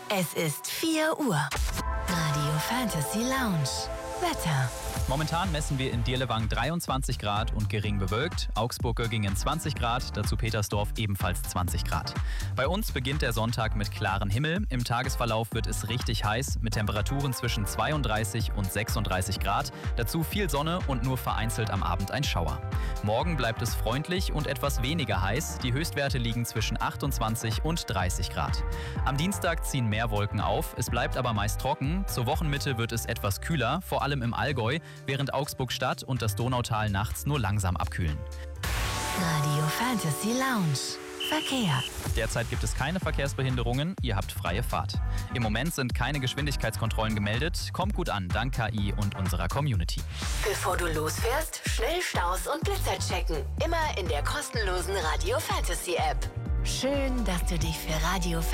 Es ist 4 Uhr. Radio Fantasy Lounge. Wetter. Momentan messen wir in Dirlewang 23 Grad und gering bewölkt. Augsburg gingen 20 Grad, dazu Petersdorf ebenfalls 20 Grad. Bei uns beginnt der Sonntag mit klarem Himmel. Im Tagesverlauf wird es richtig heiß mit Temperaturen zwischen 32 und 36 Grad. Dazu viel Sonne und nur vereinzelt am Abend ein Schauer. Morgen bleibt es freundlich und etwas weniger heiß. Die Höchstwerte liegen zwischen 28 und 30 Grad. Am Dienstag ziehen mehr Wolken auf, es bleibt aber meist trocken. Zur Wochenmitte wird es etwas kühler, vor allem im Allgäu, während Augsburg-Stadt und das Donautal nachts nur langsam abkühlen. Radio Fantasy Lounge. Verkehr. Derzeit gibt es keine Verkehrsbehinderungen, ihr habt freie Fahrt. Im Moment sind keine Geschwindigkeitskontrollen gemeldet. Kommt gut an, dank KI und unserer Community. Bevor du losfährst, schnell Staus und Blitzer checken. Immer in der kostenlosen Radio Fantasy App. Schön, dass du dich für Radio